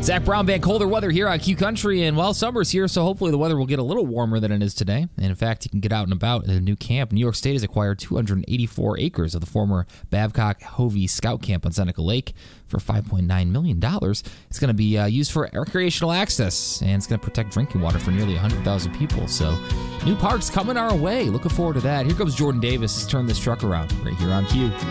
Zach Brown Band, colder weather here on Q Country, and well, summer's here, so hopefully the weather will get a little warmer than it is today. And in fact, you can get out and about at a new camp. New York State has acquired 284 acres of the former Babcock-Hovey Scout Camp on Seneca Lake for $5.9 million. It's going to be used for recreational access, and it's going to protect drinking water for nearly 100,000 people. So, new parks coming our way. Looking forward to that. Here comes Jordan Davis to turn this truck around right here on Q.